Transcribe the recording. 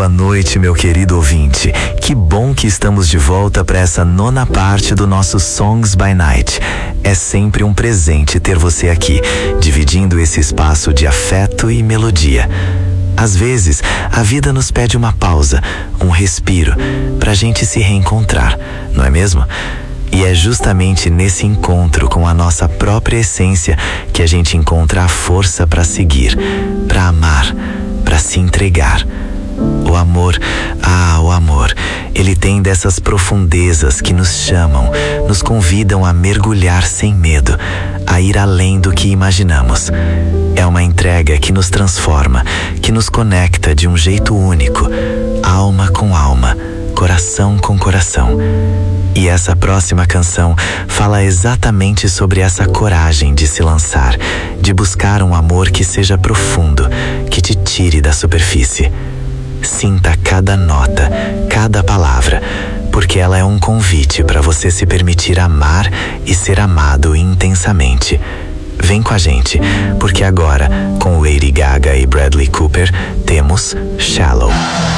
boa noite, meu querido ouvinte. Que bom que estamos de volta para essa nona parte do nosso Songs by Night. É sempre um presente ter você aqui, dividindo esse espaço de afeto e melodia. Às vezes, a vida nos pede uma pausa, um respiro, pra gente se reencontrar, não é mesmo? E é justamente nesse encontro com a nossa própria essência que a gente encontra a força para seguir, para amar, para se entregar. O amor, o amor, ele tem dessas profundezas que nos chamam, nos convidam a mergulhar sem medo, a ir além do que imaginamos. É uma entrega que nos transforma, que nos conecta de um jeito único, alma com alma, coração com coração. E essa próxima canção fala exatamente sobre essa coragem de se lançar, de buscar um amor que seja profundo, que te tire da superfície. Sinta cada nota, cada palavra, porque ela é um convite para você se permitir amar e ser amado intensamente. Vem com a gente, porque agora, com Lady Gaga e Bradley Cooper, temos Shallow.